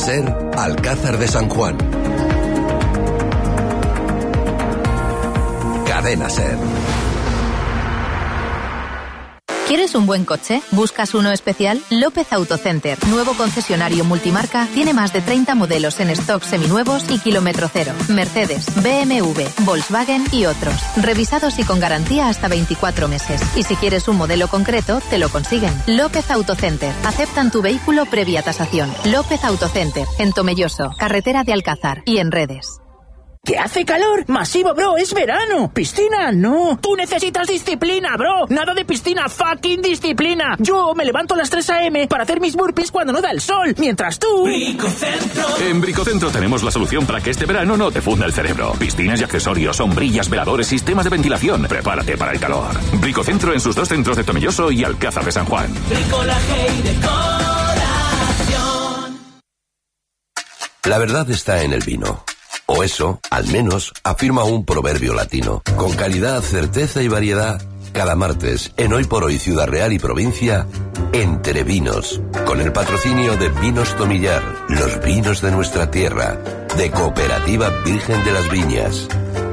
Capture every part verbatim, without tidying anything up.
SER, Alcázar de San Juan. Cadena SER. ¿Quieres un buen coche? ¿Buscas uno especial? López Autocenter, nuevo concesionario multimarca, tiene más de treinta modelos en stock seminuevos y kilómetro cero. Mercedes, B M W, Volkswagen y otros. Revisados y con garantía hasta veinticuatro meses. Y si quieres un modelo concreto, te lo consiguen. López Autocenter. Aceptan tu vehículo previa tasación. López Autocenter, en Tomelloso, carretera de Alcázar y en redes. ¡Que hace calor! ¡Masivo, bro! ¡Es verano! ¡Piscina, no! ¡Tú necesitas disciplina, bro! ¡Nada de piscina! ¡Fucking disciplina! Yo me levanto a las tres a eme para hacer mis burpees cuando no da el sol, mientras tú... Bricocentro. En Bricocentro tenemos la solución para que este verano no te funda el cerebro. Piscinas y accesorios, sombrillas, veladores, sistemas de ventilación. Prepárate para el calor. Bricocentro en sus dos centros de Tomelloso y Alcázar de San Juan. Bricolaje y decoración. La verdad está en el vino. O eso, al menos, afirma un proverbio latino. Con calidad, certeza y variedad. Cada martes, en Hoy por Hoy Ciudad Real y Provincia, Entre Vinos. Con el patrocinio de Vinos Tomillar, los vinos de nuestra tierra. De Cooperativa Virgen de las Viñas.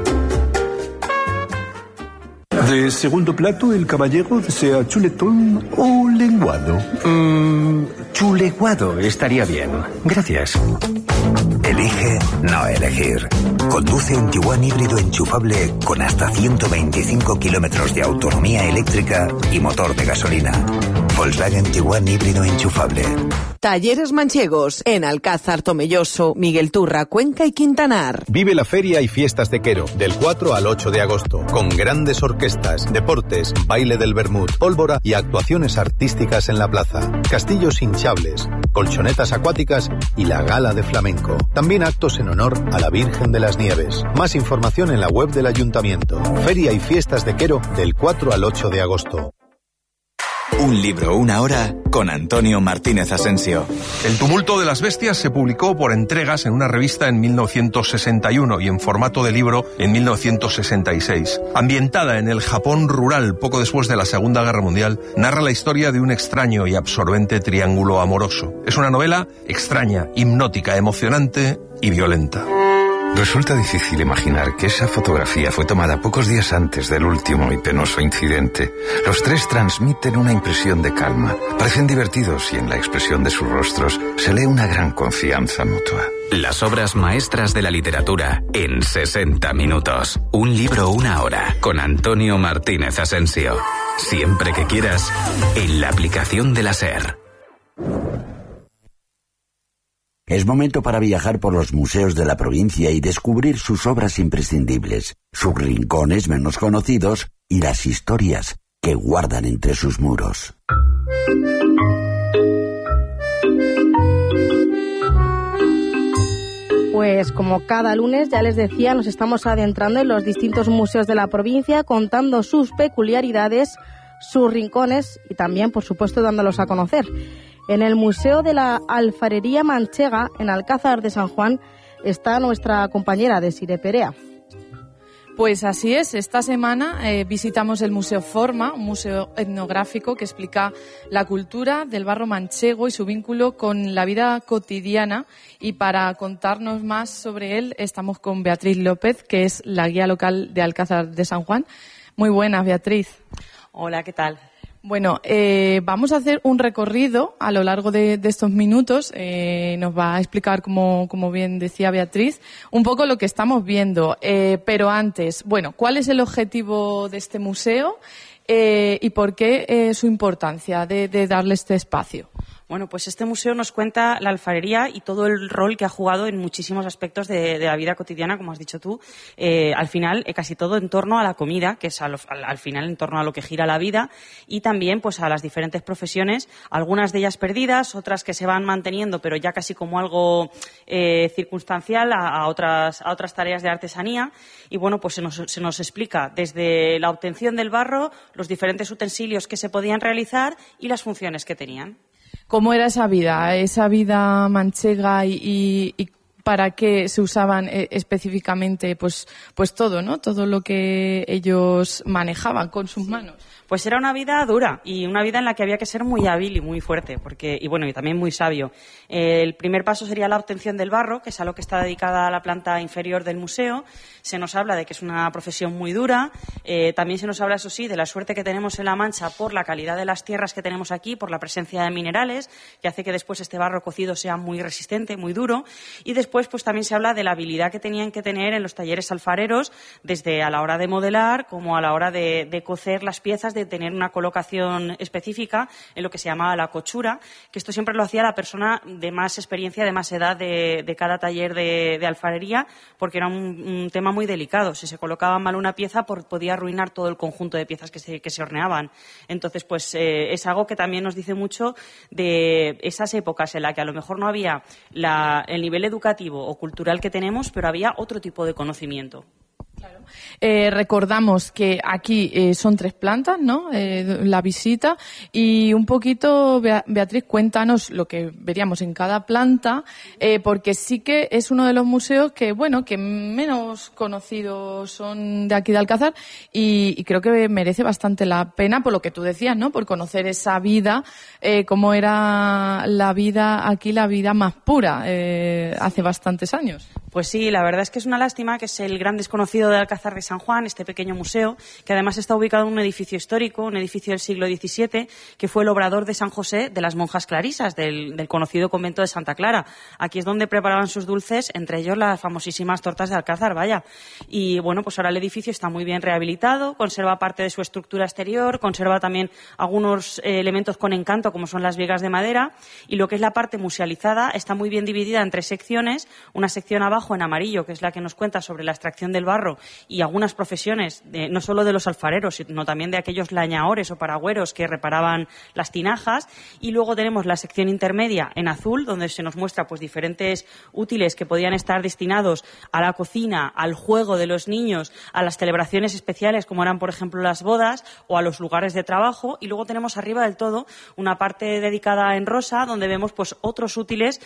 De segundo plato, el caballero desea chuletón o lenguado. Mmm, chuleguado estaría bien. Gracias. Elige no elegir. Conduce un Tiguan híbrido enchufable con hasta ciento veinticinco kilómetros de autonomía eléctrica y motor de gasolina. Volkswagen Tiguan híbrido enchufable. Talleres Manchegos, en Alcázar, Tomelloso, Miguel Turra, Cuenca y Quintanar. Vive la Feria y Fiestas de Quero, del cuatro al ocho de agosto, con grandes orquestas, deportes, baile del vermut, pólvora y actuaciones artísticas en la plaza. Castillos hinchables, colchonetas acuáticas y la gala de flamenco. También actos en honor a la Virgen de las Nieves. Más información en la web del Ayuntamiento. Feria y Fiestas de Quero, del cuatro al ocho de agosto. Un libro, una hora, con Antonio Martínez Asensio. El tumulto de las bestias se publicó por entregas en una revista en mil novecientos sesenta y uno y en formato de libro en mil novecientos sesenta y seis. Ambientada en el Japón rural poco después de la Segunda Guerra Mundial, narra la historia de un extraño y absorbente triángulo amoroso. Es una novela extraña, hipnótica, emocionante y violenta. Resulta difícil imaginar que esa fotografía fue tomada pocos días antes del último y penoso incidente. Los tres transmiten una impresión de calma. Parecen divertidos y en la expresión de sus rostros se lee una gran confianza mutua. Las obras maestras de la literatura en sesenta minutos. Un libro, una hora, con Antonio Martínez Asensio. Siempre que quieras, en la aplicación de la SER. Es momento para viajar por los museos de la provincia y descubrir sus obras imprescindibles, sus rincones menos conocidos y las historias que guardan entre sus muros. Pues como cada lunes, ya les decía, nos estamos adentrando en los distintos museos de la provincia, contando sus peculiaridades, sus rincones y también, por supuesto, dándolos a conocer. En el Museo de la Alfarería Manchega, en Alcázar de San Juan, está nuestra compañera Desiree Perea. Pues así es, esta semana eh, visitamos el Museo Forma, un museo etnográfico que explica la cultura del barro manchego y su vínculo con la vida cotidiana. Y para contarnos más sobre él, estamos con Beatriz López, que es la guía local de Alcázar de San Juan. Muy buenas, Beatriz. Hola, ¿qué tal? Bueno, eh, vamos a hacer un recorrido a lo largo de, de estos minutos. Eh, nos va a explicar, como, como bien decía Beatriz, un poco lo que estamos viendo. Eh, pero antes, bueno, ¿cuál es el objetivo de este museo eh, y por qué eh, su importancia de, de darle este espacio? Bueno, pues este museo nos cuenta la alfarería y todo el rol que ha jugado en muchísimos aspectos de, de la vida cotidiana, como has dicho tú. Eh, al final, eh, casi todo en torno a la comida, que es al, al, al final en torno a lo que gira la vida, y también pues a las diferentes profesiones, algunas de ellas perdidas, otras que se van manteniendo, pero ya casi como algo eh, circunstancial a, a, otras, a otras tareas de artesanía. Y bueno, pues se nos, se nos explica desde la obtención del barro, los diferentes utensilios que se podían realizar y las funciones que tenían. ¿Cómo era esa vida, esa vida manchega y, y, y para qué se usaban eh, específicamente pues, pues todo, ¿no? Todo lo que ellos manejaban con sus manos. Pues era una vida dura y una vida en la que había que ser muy hábil y muy fuerte, porque y bueno, y también muy sabio. Eh, el primer paso sería la obtención del barro, que es a lo que está dedicada la planta inferior del museo. Se nos habla de que es una profesión muy dura. Eh, también se nos habla, eso sí, de la suerte que tenemos en La Mancha por la calidad de las tierras que tenemos aquí, por la presencia de minerales, que hace que después este barro cocido sea muy resistente, muy duro. Y después, pues también se habla de la habilidad que tenían que tener en los talleres alfareros, desde a la hora de modelar como a la hora de, de cocer las piezas, de tener una colocación específica en lo que se llamaba la cochura, que esto siempre lo hacía la persona de más experiencia, de más edad de, de cada taller de, de alfarería, porque era un, un tema muy delicado. Si se colocaba mal una pieza, por, podía arruinar todo el conjunto de piezas que se, que se horneaban. Entonces, pues eh, es algo que también nos dice mucho de esas épocas en las que a lo mejor no había la, el nivel educativo o cultural que tenemos, pero había otro tipo de conocimiento. Claro. Eh, recordamos que aquí eh, son tres plantas, ¿no? Eh, la visita y un poquito, Beatriz, cuéntanos lo que veríamos en cada planta, eh, porque sí que es uno de los museos que, bueno, que menos conocidos son de aquí de Alcázar y, y creo que merece bastante la pena por lo que tú decías, ¿no? Por conocer esa vida, eh, cómo era la vida aquí, la vida más pura, eh, hace bastantes años. Pues sí, la verdad es que es una lástima que es el gran desconocido de Alcázar de San Juan, este pequeño museo, que además está ubicado en un edificio histórico, un edificio del siglo diecisiete, que fue el obrador de San José de las monjas clarisas, del, del conocido convento de Santa Clara. Aquí es donde preparaban sus dulces, entre ellos las famosísimas tortas de Alcázar, vaya. Y bueno, pues ahora el edificio está muy bien rehabilitado, conserva parte de su estructura exterior, conserva también algunos eh, elementos con encanto, como son las vigas de madera, y lo que es la parte musealizada está muy bien dividida en tres secciones, una sección abajo en amarillo, que es la que nos cuenta sobre la extracción del barro y algunas profesiones, de, no solo de los alfareros, sino también de aquellos lañadores o paragüeros que reparaban las tinajas. Y luego tenemos la sección intermedia en azul, donde se nos muestra pues diferentes útiles que podían estar destinados a la cocina, al juego de los niños, a las celebraciones especiales, como eran, por ejemplo, las bodas o a los lugares de trabajo. Y luego tenemos arriba del todo una parte dedicada en rosa, donde vemos pues otros útiles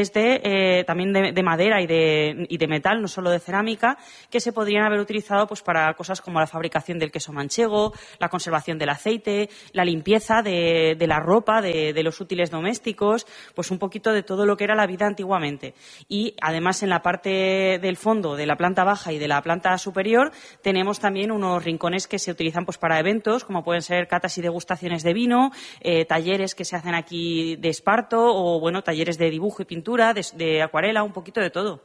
desde eh, también de, de madera y de y de metal, no solo de cerámica, que se podrían haber utilizado pues para cosas como la fabricación del queso manchego, la conservación del aceite, la limpieza de, de la ropa, de, de los útiles domésticos, pues un poquito de todo lo que era la vida antiguamente. Y además en la parte del fondo de la planta baja y de la planta superior tenemos también unos rincones que se utilizan pues para eventos, como pueden ser catas y degustaciones de vino, eh, talleres que se hacen aquí de esparto o bueno, talleres de dibujo y pintura, de, de acuarela, un poquito de todo.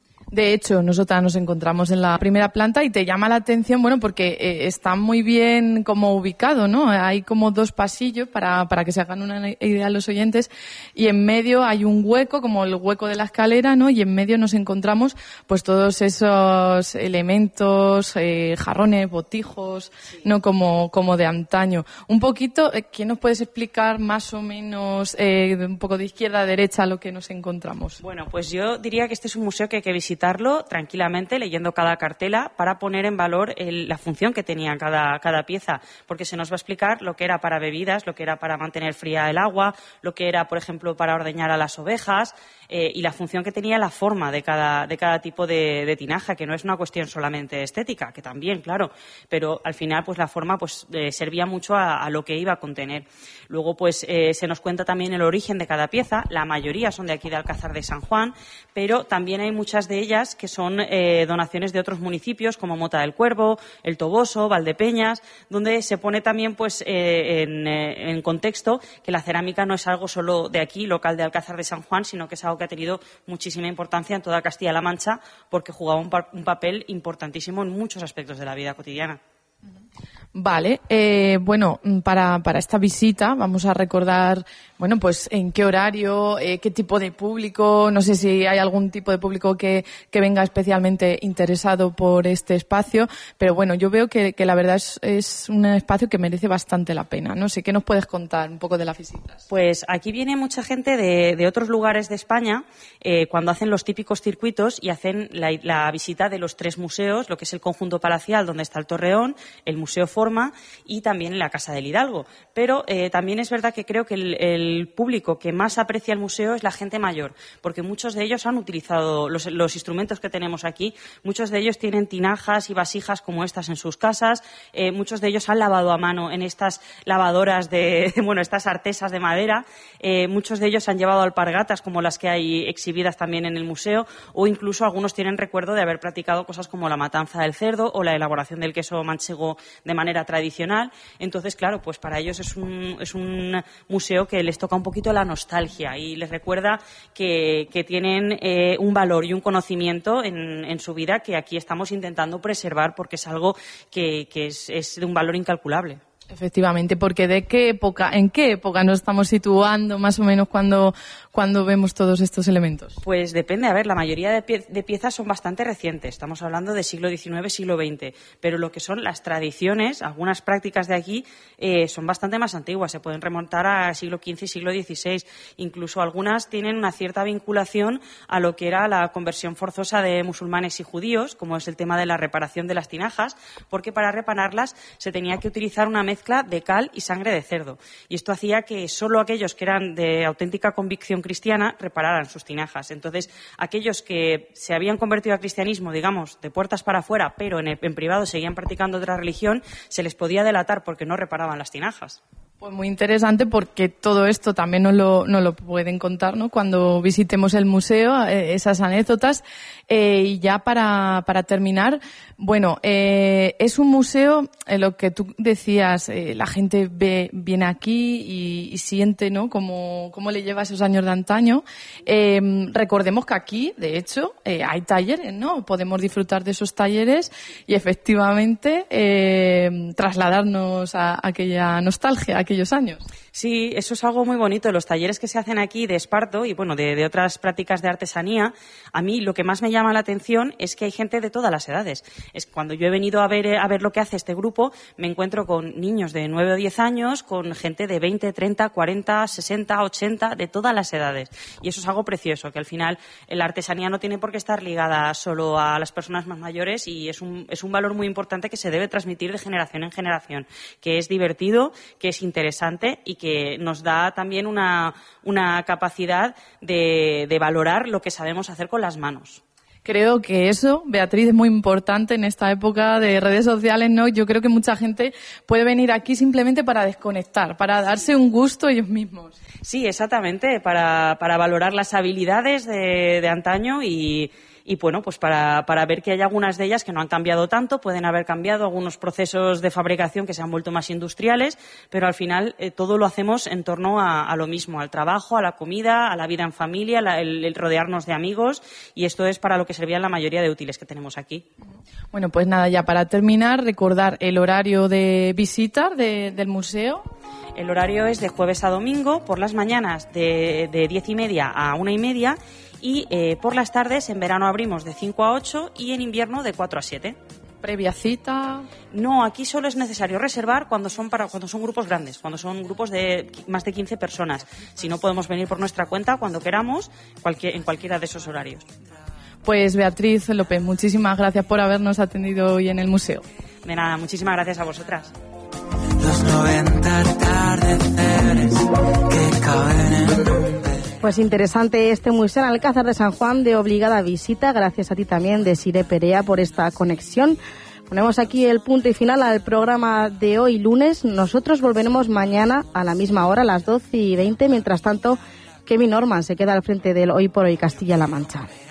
De hecho, nosotras nos encontramos en la primera planta y te llama la atención, bueno, porque eh, está muy bien como ubicado, ¿no? Hay como dos pasillos para, para que se hagan una idea los oyentes y en medio hay un hueco, como el hueco de la escalera, ¿no? Y en medio nos encontramos pues todos esos elementos, eh, jarrones, botijos, sí. ¿No? Como, como de antaño. Un poquito, eh, ¿quién nos puedes explicar más o menos, eh, un poco de izquierda a derecha lo que nos encontramos? Bueno, pues yo diría que este es un museo que hay que visitar tranquilamente, leyendo cada cartela, para poner en valor el, la función que tenía cada, cada pieza, porque se nos va a explicar lo que era para bebidas, lo que era para mantener fría el agua, lo que era, por ejemplo, para ordeñar a las ovejas, eh, y la función que tenía la forma de cada, de cada tipo de, de tinaja, que no es una cuestión solamente estética, que también, claro, pero al final pues la forma pues eh, servía mucho a, a lo que iba a contener. Luego pues eh, se nos cuenta también el origen de cada pieza, la mayoría son de aquí de Alcázar de San Juan, pero también hay muchas de ellas que son eh, donaciones de otros municipios como Mota del Cuervo, El Toboso, Valdepeñas, donde se pone también pues eh, en, eh, en contexto que la cerámica no es algo solo de aquí, local de Alcázar de San Juan, sino que es algo que ha tenido muchísima importancia en toda Castilla-La Mancha porque jugaba un, un papel importantísimo en muchos aspectos de la vida cotidiana. Vale, eh, bueno, para, para esta visita vamos a recordar, bueno, pues en qué horario, eh, qué tipo de público, no sé si hay algún tipo de público que, que venga especialmente interesado por este espacio, pero bueno, yo veo que, que la verdad es, es un espacio que merece bastante la pena. No sé, ¿qué nos puedes contar un poco de las visitas? Pues aquí viene mucha gente de, de otros lugares de España eh, cuando hacen los típicos circuitos y hacen la, la visita de los tres museos, lo que es el conjunto palacial, donde está el Torreón, el Museo Forma Forma y también en la Casa del Hidalgo. Pero eh, también es verdad que creo que el, el público que más aprecia el museo es la gente mayor, porque muchos de ellos han utilizado los, los instrumentos que tenemos aquí, muchos de ellos tienen tinajas y vasijas como estas en sus casas, eh, muchos de ellos han lavado a mano en estas lavadoras de, bueno, estas artesas de madera, eh, muchos de ellos han llevado alpargatas como las que hay exhibidas también en el museo, o incluso algunos tienen recuerdo de haber practicado cosas como la matanza del cerdo o la elaboración del queso manchego de manera tradicional. Entonces, claro, pues para ellos es un, es un museo que les toca un poquito la nostalgia y les recuerda que, que tienen eh, un valor y un conocimiento en, en su vida que aquí estamos intentando preservar porque es algo que, que es, es de un valor incalculable. Efectivamente, porque ¿de qué época, en qué época nos estamos situando más o menos cuando, cuando vemos todos estos elementos? Pues depende. A ver, la mayoría de, pie, de piezas son bastante recientes. Estamos hablando de siglo diecinueve, siglo veinte. Pero lo que son las tradiciones, algunas prácticas de aquí, eh, son bastante más antiguas. Se pueden remontar a siglo quince y siglo dieciséis. Incluso algunas tienen una cierta vinculación a lo que era la conversión forzosa de musulmanes y judíos, como es el tema de la reparación de las tinajas, porque para repararlas se tenía que utilizar una mezcla de cal y sangre de cerdo. Y esto hacía que solo aquellos que eran de auténtica convicción cristiana repararan sus tinajas. Entonces, aquellos que se habían convertido al cristianismo, digamos, de puertas para afuera, pero en, el, en privado seguían practicando otra religión, se les podía delatar porque no reparaban las tinajas. Pues muy interesante porque todo esto también nos lo, nos lo pueden contar, ¿no? Cuando visitemos el museo, eh, esas anécdotas. Eh, y ya para, para terminar, bueno, eh, es un museo, eh, lo que tú decías, eh, la gente ve, viene aquí y, y siente, ¿no? Cómo, cómo le lleva esos años de antaño. Eh, recordemos que aquí, de hecho, eh, hay talleres, ¿no? Podemos disfrutar de esos talleres y efectivamente eh, trasladarnos a, a aquella nostalgia, a aquellos años. Sí, eso es algo muy bonito. Los talleres que se hacen aquí de esparto y bueno, de, de otras prácticas de artesanía, a mí lo que más me llama la atención es que hay gente de todas las edades. Es cuando yo he venido a ver, a ver lo que hace este grupo, me encuentro con niños de nueve o diez años, con gente de veinte, treinta, cuarenta, sesenta, ochenta, de todas las edades. Y eso es algo precioso, que al final la artesanía no tiene por qué estar ligada solo a las personas más mayores y es un, es un valor muy importante que se debe transmitir de generación en generación, que es divertido, que es interesante y que nos da también una, una capacidad de, de valorar lo que sabemos hacer con las manos. Creo que eso, Beatriz, es muy importante en esta época de redes sociales, ¿no? Yo creo que mucha gente puede venir aquí simplemente para desconectar, para darse un gusto ellos mismos. Sí, exactamente, para, para valorar las habilidades de, de antaño y... Y bueno, pues para, para ver que hay algunas de ellas que no han cambiado tanto, pueden haber cambiado algunos procesos de fabricación que se han vuelto más industriales, pero al final eh, todo lo hacemos en torno a, a lo mismo, al trabajo, a la comida, a la vida en familia, la, el, el rodearnos de amigos, y esto es para lo que servían la mayoría de útiles que tenemos aquí. Bueno, pues nada, ya para terminar, recordar el horario de visita de, del museo. El horario es de jueves a domingo, por las mañanas de, de diez y media a una y media, y eh, por las tardes en verano abrimos de cinco a ocho y en invierno de cuatro a siete. ¿Previa cita? No, aquí solo es necesario reservar cuando son para cuando son grupos grandes, cuando son grupos de más de quince personas. Si no, podemos venir por nuestra cuenta cuando queramos, cualquier, en cualquiera de esos horarios. Pues Beatriz López, muchísimas gracias por habernos atendido hoy en el museo. De nada, muchísimas gracias a vosotras. Los noventa atardeceres que caben en un... Pues interesante este museo en Alcázar de San Juan de obligada visita. Gracias a ti también, Desiree Perea, por esta conexión. Ponemos aquí el punto y final al programa de hoy lunes. Nosotros volveremos mañana a la misma hora, a las doce y veinte. Mientras tanto, Kevin Norman se queda al frente del Hoy por Hoy Castilla-La Mancha.